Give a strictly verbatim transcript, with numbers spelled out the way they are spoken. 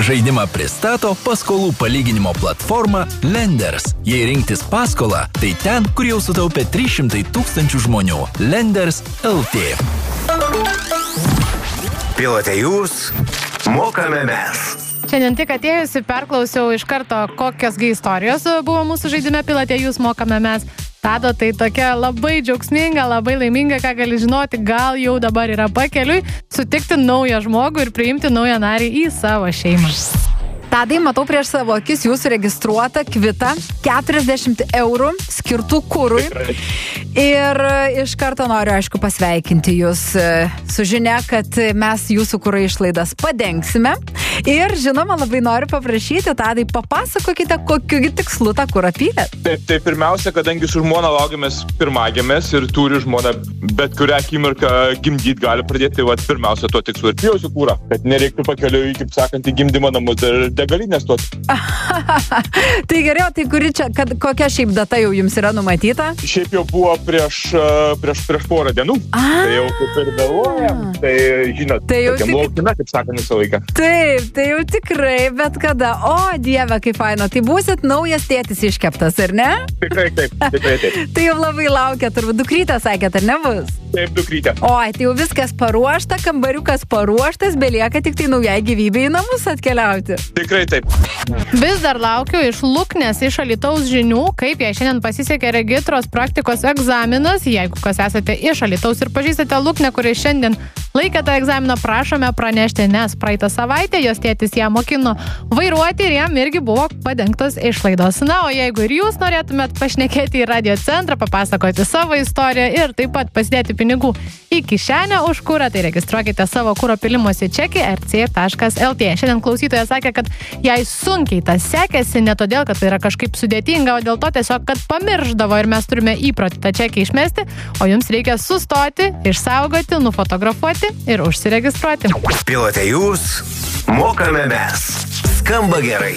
Žaidimą pristato paskolų palyginimo platforma Lenders. Jei rinktis paskolą, tai ten, kur jau sutaupė trys šimtai tūkstančių žmonių. Lenders L T. Pilote jūs, mokame mes. Šiandien tik atėjusi, perklausiau iš karto, kokios gi istorijos buvo mūsų žaidime Pilote jūs, mokame mes. Tado, tai tokia labai džiaugsminga, labai laiminga, ką gali žinoti, gal jau dabar yra pakeliui sutikti naują žmogų ir priimti naują narį į savo šeimą. Tadai, matau prieš savo akis jūsų registruotą kvitą keturiasdešimt eurų skirtų kurui. Ir iš karto noriu, aišku, pasveikinti jūs su žinia, kad mes jūsų kuro išlaidas padengsime. Ir, žinoma, labai noriu paprašyti, Tadai, papasakokite, kokiu tikslu tą kurą pylėt. Taip, tai pirmiausia, kadangi su žmona laukiamės pirmagimės ir turi žmona bet kurią akimirką gimdyti gali pradėti, tai vat, pirmiausia, tuo tikslu ir pjausiu kurą, kad nereiktų pakeliui, kaip sakant, į gimdymo namus ir degalinės tuos. Tai geriau, tai kuri čia, kad, kokia šiaip data jau jums yra numatyta? Šiaip jau buvo prieš, prieš, prieš porą dienų. A, tai jau kaip ir vėluojam. Tai, žinot, tai jau tik... laukime, kaip sakant, visą laiką. Taip, tai jau tikrai, bet kada? O, Dieve, kaip faino. Tai būsit naujas tėtis iškeptas, ar ne? Tikrai taip, tikrai taip. Tai jau labai laukia, turbūt dukrytę sakėt, ar nebus? Taip, dukrytė. Oi, tai jau viskas paruošta, kambariukas paruoštas, belieka tik tai naujai gyvybei į namus atkeliauti. Tikrai taip. Vis dar laukiu iš Luknės, iš Alytaus žinių, kaip jai šiandien pasisekė regitros praktikos egzaminas. Jeigu kas esate iš Alytaus ir pažįstate Luknę, kuri šiandien laikė tą egzaminą, prašome pranešti, nes praeitą savaitę jos tėtis ją mokino vairuoti ir jam irgi buvo padengtos išlaidos. Na, o jeigu ir jūs norėtumėt pašnekėti į radio centrą, papasakoti savo istoriją ir taip pat pasidėti pinigų į kišenę už kurą, tai registruokite savo kuro pilimosi čekį er cė taškas el tė. Šiandien klausytoja sakė, kad jai sunkiai tas sekėsi, ne todėl, kad tai yra kažkaip sudėtinga, o dėl to tiesiog, kad pamirždavo ir mes turime įprotį tą čekį išmesti, o jums reikia sustoti, išsaugoti, nufotografuoti ir užsiregistruoti. Pilote jūs, mokame mes. Skamba gerai.